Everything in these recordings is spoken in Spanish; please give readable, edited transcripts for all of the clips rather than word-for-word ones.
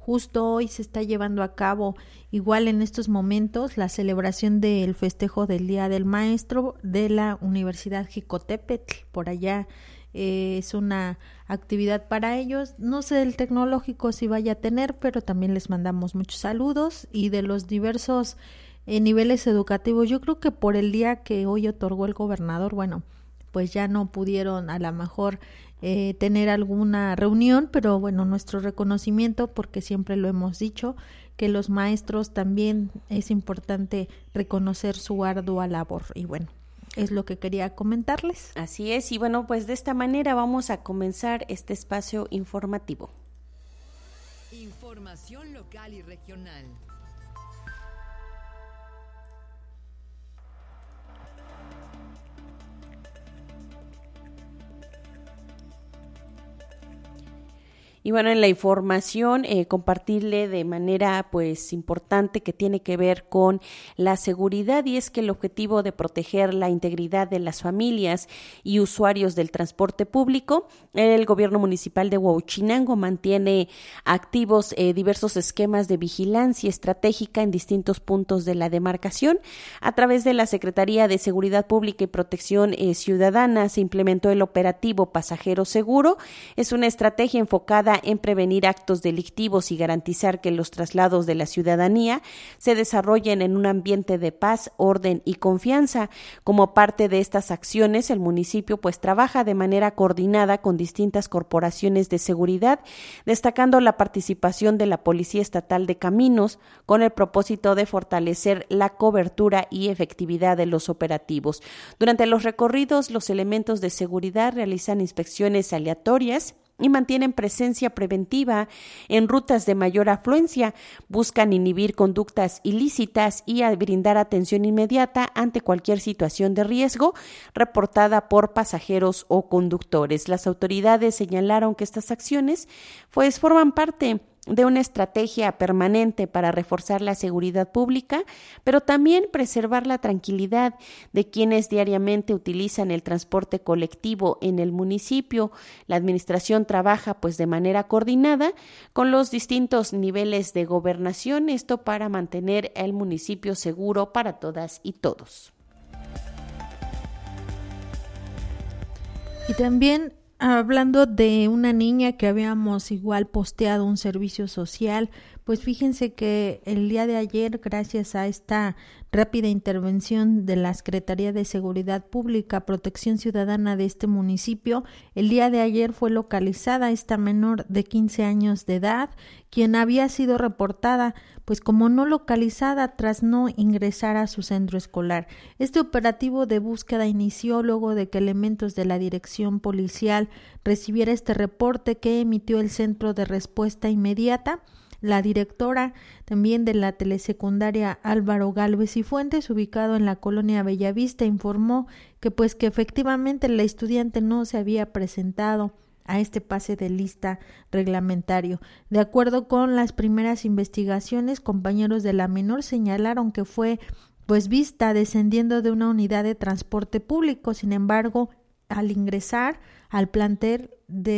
justo hoy se está llevando a cabo, igual en estos momentos, la celebración del festejo del Día del Maestro de la Universidad Jicotepetl. Por allá es una actividad para ellos. No sé del tecnológico si vaya a tener, pero también les mandamos muchos saludos, y de los diversos niveles educativos. Yo creo que por el día que hoy otorgó el gobernador, bueno, pues ya no pudieron a lo mejor tener alguna reunión, pero bueno, nuestro reconocimiento, porque siempre lo hemos dicho, que los maestros también es importante reconocer su ardua labor. Y bueno, es lo que quería comentarles. Así es, y bueno, pues de esta manera vamos a comenzar este espacio informativo. Información local y regional. Y bueno, en la información, compartirle de manera pues importante que tiene que ver con la seguridad, y es que el objetivo de proteger la integridad de las familias y usuarios del transporte público, el gobierno municipal de Huauchinango mantiene activos diversos esquemas de vigilancia estratégica en distintos puntos de la demarcación. A través de la Secretaría de Seguridad Pública y Protección Ciudadana se implementó el operativo Pasajero Seguro. Es una estrategia enfocada en prevenir actos delictivos y garantizar que los traslados de la ciudadanía se desarrollen en un ambiente de paz, orden y confianza. Como parte de estas acciones, el municipio pues trabaja de manera coordinada con distintas corporaciones de seguridad, destacando la participación de la Policía Estatal de Caminos con el propósito de fortalecer la cobertura y efectividad de los operativos. Durante los recorridos, los elementos de seguridad realizan inspecciones aleatorias y mantienen presencia preventiva en rutas de mayor afluencia, buscan inhibir conductas ilícitas y brindar atención inmediata ante cualquier situación de riesgo reportada por pasajeros o conductores. Las autoridades señalaron que estas acciones pues forman parte de una estrategia permanente para reforzar la seguridad pública, pero también preservar la tranquilidad de quienes diariamente utilizan el transporte colectivo en el municipio. La administración trabaja pues de manera coordinada con los distintos niveles de gobernación, esto para mantener el municipio seguro para todas y todos. Y también hablando de una niña que habíamos igual posteado un servicio social, pues fíjense que el día de ayer, gracias a esta rápida intervención de la Secretaría de Seguridad Pública, Protección Ciudadana de este municipio, el día de ayer fue localizada esta menor de 15 años de edad, quien había sido reportada pues como no localizada tras no ingresar a su centro escolar. Este operativo de búsqueda inició luego de que elementos de la dirección policial recibiera este reporte que emitió el Centro de Respuesta Inmediata. La directora también de la telesecundaria Álvaro Gálvez y Fuentes, ubicado en la colonia Bellavista, informó que efectivamente la estudiante no se había presentado a este pase de lista reglamentario. De acuerdo con las primeras investigaciones, compañeros de la menor señalaron que fue vista descendiendo de una unidad de transporte público. Sin embargo, al ingresar al plantel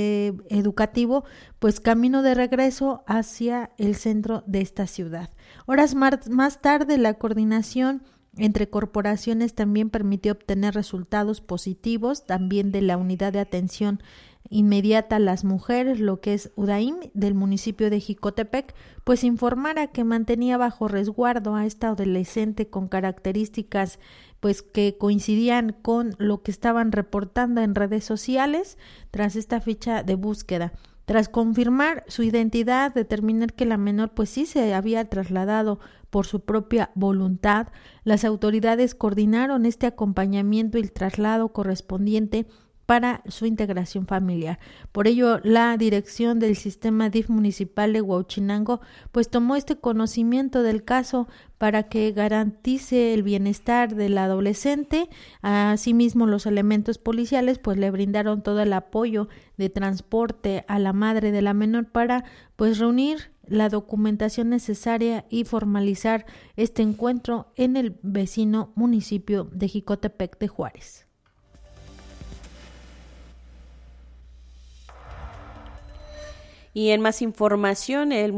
educativo, camino de regreso hacia el centro de esta ciudad. Horas más tarde, la coordinación entre corporaciones también permitió obtener resultados positivos, también de la unidad de atención inmediata a las mujeres, lo que es UDAIM, del municipio de Jicotepec, informara que mantenía bajo resguardo a esta adolescente con características que coincidían con lo que estaban reportando en redes sociales tras esta ficha de búsqueda. Tras confirmar su identidad, determinar que la menor sí se había trasladado por su propia voluntad, las autoridades coordinaron este acompañamiento y el traslado correspondiente para su integración familiar. Por ello, la dirección del sistema DIF municipal de Huauchinango tomó este conocimiento del caso para que garantice el bienestar del adolescente. Asimismo, los elementos policiales le brindaron todo el apoyo de transporte a la madre de la menor para reunir la documentación necesaria y formalizar este encuentro en el vecino municipio de Jicotepec de Juárez. Y en más información, el